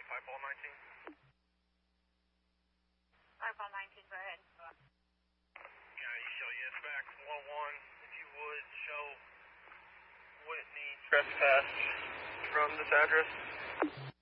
5 ball 19. 5 ball 19, go ahead. Yeah, you show yes back 101. If you would show Whitney trespass from this address.